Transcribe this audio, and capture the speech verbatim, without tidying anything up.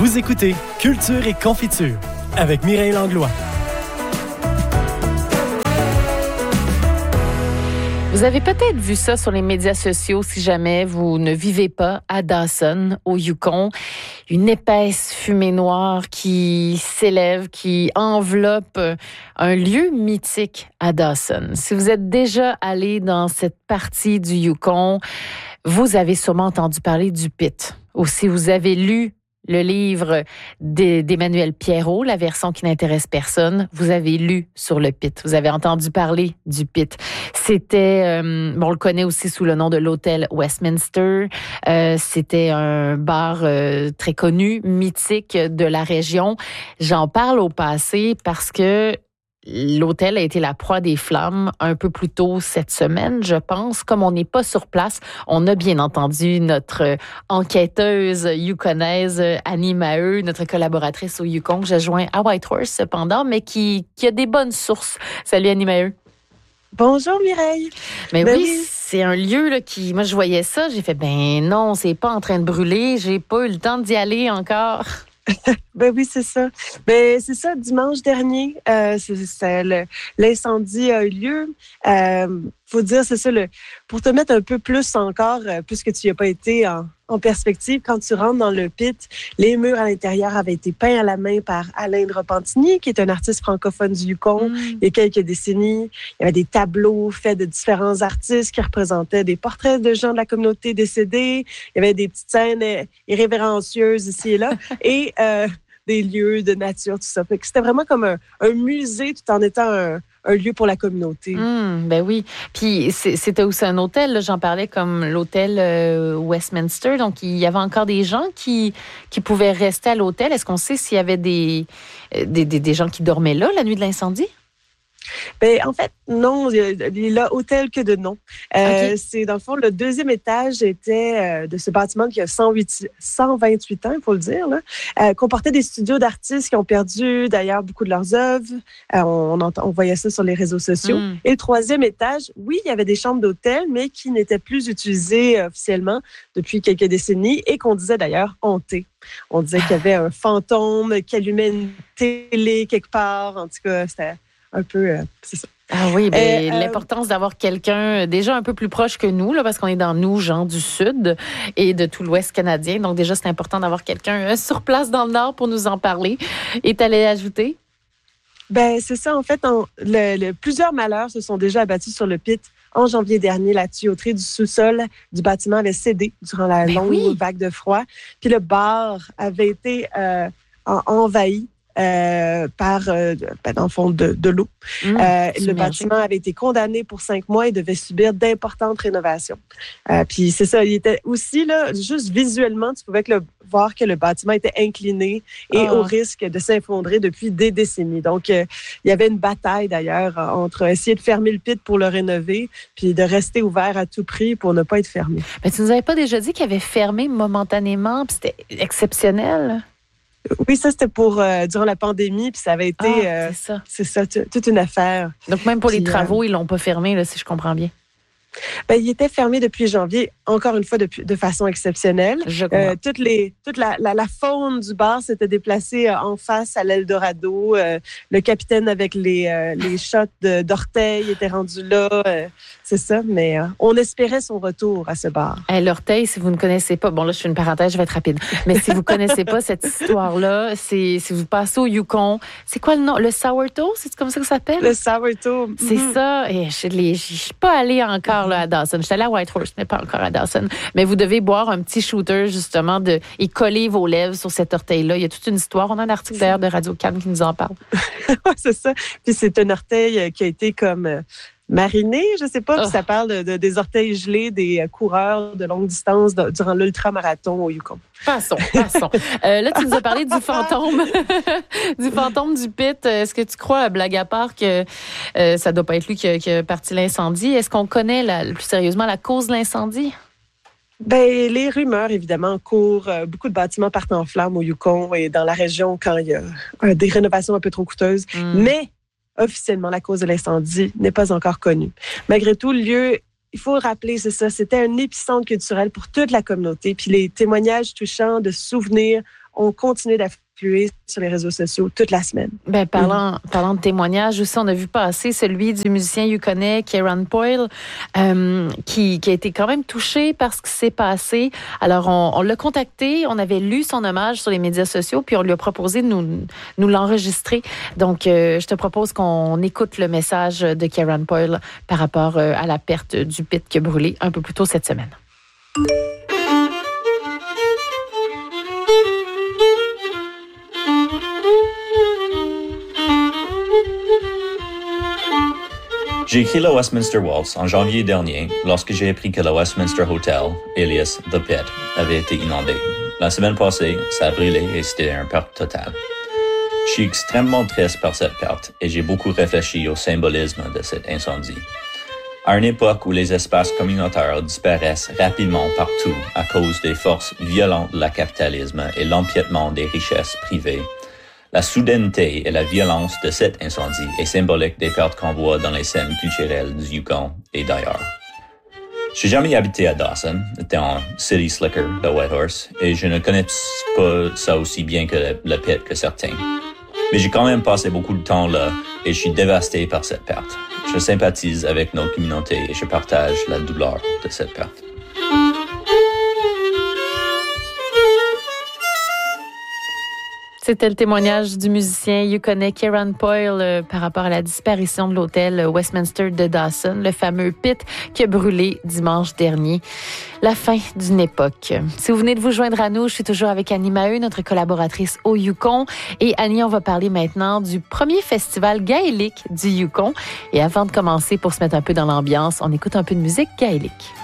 Vous écoutez Culture et Confiture avec Mireille Langlois. Vous avez peut-être vu ça sur les médias sociaux si jamais vous ne vivez pas à Dawson, au Yukon. Une épaisse fumée noire qui s'élève, qui enveloppe un lieu mythique à Dawson. Si vous êtes déjà allé dans cette partie du Yukon, vous avez sûrement entendu parler du Pit. Ou si vous avez lu le livre d'Emmanuel Pierrot, la version qui n'intéresse personne, vous avez lu sur le Pit. Vous avez entendu parler du Pit. C'était, euh, bon, on le connaît aussi sous le nom de l'hôtel Westminster. Euh, c'était un bar euh, très connu, mythique de la région. J'en parle au passé parce que l'hôtel a été la proie des flammes un peu plus tôt cette semaine, je pense. Comme on n'est pas sur place, on a bien entendu notre enquêteuse yukonaise Annie Maheu, notre collaboratrice au Yukon que j'ai joint à Whitehorse cependant, mais qui, qui a des bonnes sources. Salut Annie Maheu. Bonjour Mireille. Mais ben oui, oui. C'est un lieu là, qui, moi je voyais ça, j'ai fait ben non, c'est pas en train de brûler, j'ai pas eu le temps d'y aller encore. Ben oui, c'est ça. Ben c'est ça, dimanche dernier, euh, c'est, c'est le, l'incendie a eu lieu. Euh, faut dire, c'est ça, le, pour te mettre un peu plus encore, euh, puisque tu n'y as pas été en, en perspective, quand tu rentres dans le Pit, les murs à l'intérieur avaient été peints à la main par Alain de Repentigny, qui est un artiste francophone du Yukon, mm. il y a quelques décennies. Il y avait des tableaux faits de différents artistes qui représentaient des portraits de gens de la communauté décédés. Il y avait des petites scènes irrévérencieuses ici et là. et euh, des lieux de nature, tout ça. Fait que c'était vraiment comme un, un musée tout en étant un, un lieu pour la communauté. Mmh, ben oui. Puis c'était aussi un hôtel, là, j'en parlais comme l'hôtel euh, Westminster. Donc, il y avait encore des gens qui, qui pouvaient rester à l'hôtel. Est-ce qu'on sait s'il y avait des, des, des, des gens qui dormaient là la nuit de l'incendie? Ben, en fait, non, il est là hôtel que de nom. Euh, okay. C'est, dans le fond, le deuxième étage était euh, de ce bâtiment qui a cent huit, cent vingt-huit ans, il faut le dire, là, euh, comportait des studios d'artistes qui ont perdu, d'ailleurs, beaucoup de leurs œuvres. Euh, on, on, on voyait ça sur les réseaux sociaux. Mm. Et le troisième étage, oui, il y avait des chambres d'hôtel, mais qui n'étaient plus utilisées euh, officiellement depuis quelques décennies et qu'on disait d'ailleurs hantées. On disait qu'il y avait un fantôme qui allumait une télé quelque part. En tout cas, c'était un peu, euh, c'est ça. Ah oui, ben, euh, l'importance d'avoir quelqu'un déjà un peu plus proche que nous, là, parce qu'on est dans nous, gens du Sud et de tout l'Ouest canadien. Donc déjà, c'est important d'avoir quelqu'un sur place dans le Nord pour nous en parler. Et t'allais ajouter? Ben c'est ça. En fait, on, le, le, plusieurs malheurs se sont déjà abattus sur le Pit. En janvier dernier, la tuyauterie du sous-sol du bâtiment avait cédé durant la ben longue oui. vague de froid. Puis le bar avait été euh, en, envahi. Euh, par, euh, ben, dans le fond, de, de l'eau. Mmh, euh, le bâtiment avait été condamné pour cinq mois et devait subir d'importantes rénovations. Euh, puis c'est ça, il était aussi, là, juste visuellement, tu pouvais que le, voir que le bâtiment était incliné et oh. au risque de s'effondrer depuis des décennies. Donc, euh, il y avait une bataille, d'ailleurs, entre essayer de fermer le Pit pour le rénover puis de rester ouvert à tout prix pour ne pas être fermé. Mais tu nous avais pas déjà dit qu'il avait fermé momentanément puis c'était exceptionnel? Oui, ça, c'était pour euh, durant la pandémie, puis ça avait été... Ah, euh, c'est ça. C'est ça, t- toute une affaire. Donc, même pour puis, les travaux, euh, ils l'ont pas fermé, là, si je comprends bien. Ben, il était fermé depuis janvier, encore une fois, de, de façon exceptionnelle. Je comprends. Euh, toutes les, toute la, la, la faune du bar s'était déplacée euh, en face à l'Eldorado. Euh, le capitaine avec les, euh, les shots de, d'orteil était rendu là. Euh, c'est ça, mais euh, on espérait son retour à ce bar. Hey, l'orteil, si vous ne connaissez pas, bon là, je fais une parenthèse, je vais être rapide, mais si vous ne connaissez pas cette histoire-là, c'est si vous passez au Yukon, c'est quoi le nom? Le sourdough? C'est comme ça que ça s'appelle? Le sourdough. C'est mm-hmm. ça. Et je ne suis pas allée encore là, à Dawson. Je suis allée à Whitehorse, mais pas encore à Dawson. Mais vous devez boire un petit shooter, justement, de, et coller vos lèvres sur cet orteil-là. Il y a toute une histoire. On a un article d'ailleurs de Radio-Can qui nous en parle. C'est ça. Puis c'est un orteil qui a été comme... Euh, mariné, je sais pas, oh. puis ça parle de, de, des orteils gelés des coureurs de longue distance de, durant l'ultramarathon au Yukon. Passons, passons. euh, là, tu nous as parlé du fantôme, du fantôme du Pit. Est-ce que tu crois, blague à part, que euh, ça doit pas être lui qui a, qui a parti l'incendie? Est-ce qu'on connaît la, plus sérieusement la cause de l'incendie? Ben, les rumeurs, évidemment, courent. Euh, beaucoup de bâtiments partent en flammes au Yukon et dans la région quand il y a euh, des rénovations un peu trop coûteuses. Mm. Mais officiellement, la cause de l'incendie n'est pas encore connue. Malgré tout, le lieu, il faut rappeler, c'est ça, c'était un épicentre culturel pour toute la communauté. Puis les témoignages touchants de souvenirs ont continué d'affluer sur les réseaux sociaux toute la semaine. Ben, parlant, mmh. parlant de témoignages, aussi, on a vu passer celui du musicien yukonais Kieran Poyle, euh, qui, qui a été quand même touché par ce qui s'est passé. Alors, on, on l'a contacté, on avait lu son hommage sur les médias sociaux, puis on lui a proposé de nous, nous l'enregistrer. Donc, euh, je te propose qu'on écoute le message de Kieran Poyle par rapport euh, à la perte du pit qui a brûlé un peu plus tôt cette semaine. J'ai écrit le Westminster Waltz en janvier dernier lorsque j'ai appris que le Westminster Hotel, alias The Pit, avait été inondé. La semaine passée, ça a brûlé et c'était une perte totale. Je suis extrêmement triste par cette perte et j'ai beaucoup réfléchi au symbolisme de cet incendie. À une époque où les espaces communautaires disparaissent rapidement partout à cause des forces violentes de la capitalisme et l'empiètement des richesses privées, la soudaineté et la violence de cet incendie est symbolique des pertes qu'on voit dans les scènes culturelles du Yukon et d'ailleurs. J'ai jamais habité à Dawson, étant city slicker de Whitehorse, et je ne connais pas ça aussi bien que le, le pit que certains. Mais j'ai quand même passé beaucoup de temps là et je suis dévasté par cette perte. Je sympathise avec nos communautés et je partage la douleur de cette perte. C'était le témoignage du musicien yukonais Kieran Poyle euh, par rapport à la disparition de l'hôtel Westminster de Dawson, le fameux pit qui a brûlé dimanche dernier. La fin d'une époque. Si vous venez de vous joindre à nous, je suis toujours avec Annie Maheu, notre collaboratrice au Yukon. Et Annie, on va parler maintenant du premier festival gaélique du Yukon. Et avant de commencer, pour se mettre un peu dans l'ambiance, on écoute un peu de musique gaélique.